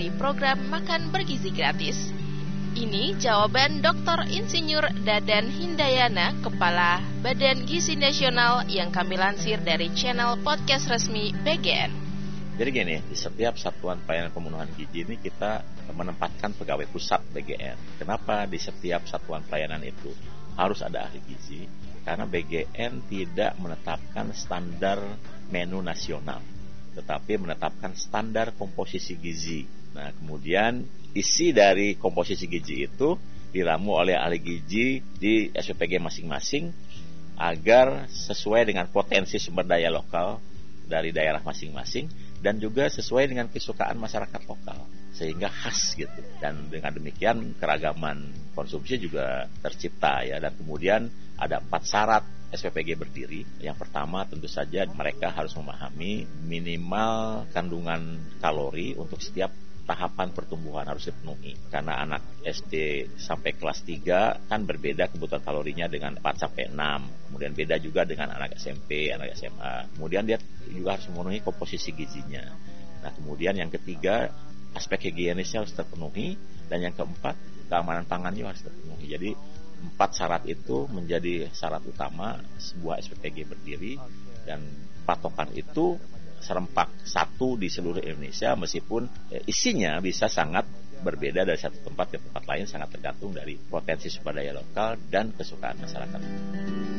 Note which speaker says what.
Speaker 1: di program Makan Bergizi Gratis. Ini jawaban Dr. Insinyur Dadan Hindayana, Kepala Badan Gizi Nasional yang kami lansir dari channel podcast resmi BGN.
Speaker 2: Jadi gini, di setiap satuan pelayanan pemenuhan gizi ini kita menempatkan pegawai pusat BGN. Kenapa di setiap satuan pelayanan itu harus ada ahli gizi? Karena BGN tidak menetapkan standar menu nasional, tetapi menetapkan standar komposisi gizi. Nah, kemudian isi dari komposisi gizi itu diramu oleh ahli gizi di SPPG masing-masing agar sesuai dengan potensi sumber daya lokal dari daerah masing-masing dan juga sesuai dengan kesukaan masyarakat lokal, sehingga khas gitu. Dan dengan demikian keragaman konsumsi juga tercipta ya. Dan kemudian ada 4 syarat SPPG berdiri. Yang pertama tentu saja mereka harus memahami minimal kandungan kalori untuk setiap tahapan pertumbuhan harus dipenuhi. Karena anak SD sampai kelas 3 kan berbeda kebutuhan kalorinya dengan 4 sampai 6. Kemudian beda juga dengan anak SMP, anak SMA. Kemudian dia juga harus memenuhi komposisi gizinya. Nah, kemudian yang ketiga, aspek higienisnya harus terpenuhi, dan yang keempat, keamanan pangan juga harus terpenuhi. Jadi 4 syarat itu menjadi syarat utama sebuah SPPG berdiri, dan patokan itu serempak satu di seluruh Indonesia, meskipun isinya bisa sangat berbeda dari satu tempat ke tempat lain, sangat tergantung dari potensi sumber daya lokal dan kesukaan masyarakat.